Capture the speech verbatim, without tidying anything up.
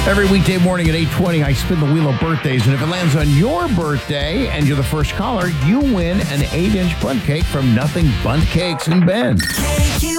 Every weekday morning at eight twenty, I spin the wheel of birthdays, and if it lands on your birthday and you're the first caller, you win an eight-inch bundt cake from Nothing Bundt Cakes in Bend.